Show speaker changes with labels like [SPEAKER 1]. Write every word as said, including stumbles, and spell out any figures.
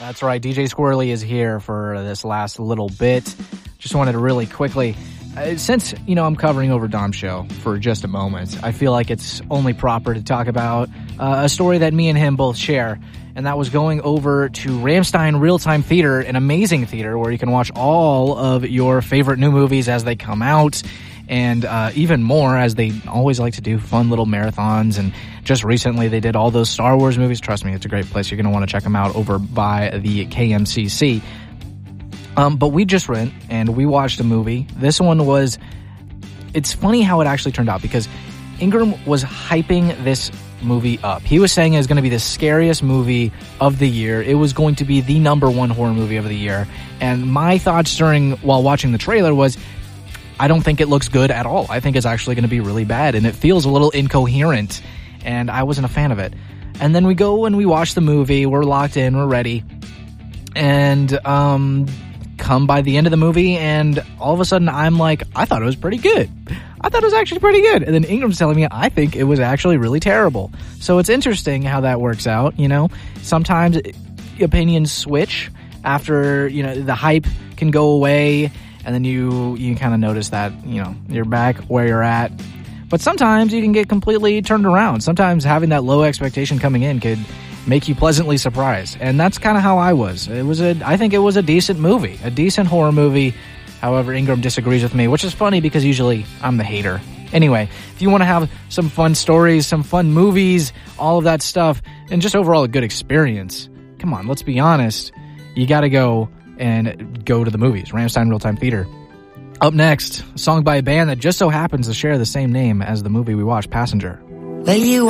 [SPEAKER 1] That's right. D J Squirrely is here for this last little bit. Just wanted to really quickly, uh, since, you know, I'm covering over Dom's show for just a moment, I feel like it's only proper to talk about uh, a story that me and him both share. And that was going over to Ramstein Real-Time Theater, an amazing theater where you can watch all of your favorite new movies as they come out. And uh, even more, as they always like to do fun little marathons. And just recently, they did all those Star Wars movies. Trust me, it's a great place. You're going to want to check them out over by the K M C C. Um, but we just went, and we watched a movie. This one was... It's funny how it actually turned out, because Ingram was hyping this movie up. He was saying it was going to be the scariest movie of the year. It was going to be the number one horror movie of the year. And my thoughts during while watching the trailer was, I don't think it looks good at all. I think it's actually going to be really bad, and it feels a little incoherent, and I wasn't a fan of it. And then we go and we watch the movie. We're locked in. We're ready. And um, come by the end of the movie, and all of a sudden I'm like, I thought it was pretty good. I thought it was actually pretty good. And then Ingram's telling me I think it was actually really terrible. So it's interesting how that works out, you know. Sometimes opinions switch after, you know, the hype can go away, and then you you kind of notice that, you know, you're back where you're at. But sometimes you can get completely turned around. Sometimes having that low expectation coming in could make you pleasantly surprised. And that's kind of how I was. It was a I think it was a decent movie, a decent horror movie. However, Ingram disagrees with me, which is funny because usually I'm the hater. Anyway, if you want to have some fun stories, some fun movies, all of that stuff, and just overall a good experience, come on, let's be honest. You got to go and go to the movies. Ramstein Real-Time Theater. Up next, a song by a band that just so happens to share the same name as the movie we watched, Passenger.
[SPEAKER 2] Well, you